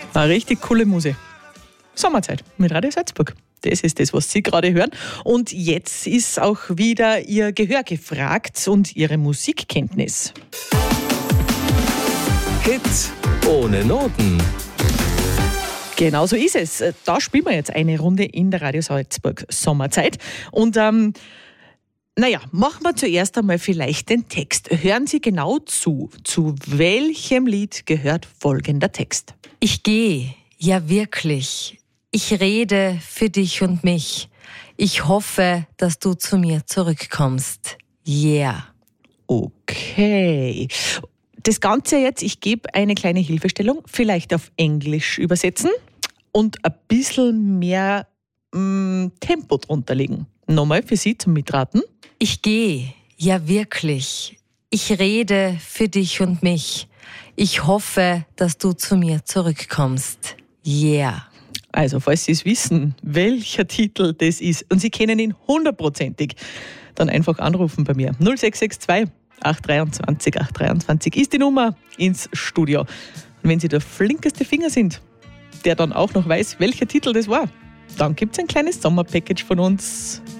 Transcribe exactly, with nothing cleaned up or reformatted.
Eine richtig coole Musik. Sommerzeit mit Radio Salzburg. Das ist das, was Sie gerade hören. Und jetzt ist auch wieder Ihr Gehör gefragt und Ihre Musikkenntnis. Hit ohne Noten. Genau so ist es. Da spielen wir jetzt eine Runde in der Radio Salzburg Sommerzeit. Und ähm, naja, machen wir zuerst einmal vielleicht den Text. Hören Sie genau zu. Zu welchem Lied gehört folgender Text? Ich gehe, ja wirklich. Ich rede für dich und mich. Ich hoffe, dass du zu mir zurückkommst. Yeah. Okay. Das Ganze jetzt, ich gebe eine kleine Hilfestellung, vielleicht auf Englisch übersetzen und ein bisschen mehr mh, Tempo drunter legen. Nochmal für Sie zum Mitraten. Ich gehe, ja wirklich. Ich rede für dich und mich. Ich hoffe, dass du zu mir zurückkommst. Yeah. Also, falls Sie es wissen, welcher Titel das ist und Sie kennen ihn hundertprozentig, dann einfach anrufen bei mir. null sechs sechs zwei, acht dreiundzwanzig, acht dreiundzwanzig ist die Nummer ins Studio. Und wenn Sie der flinkeste Finger sind, der dann auch noch weiß, welcher Titel das war, dann gibt es ein kleines Sommerpackage von uns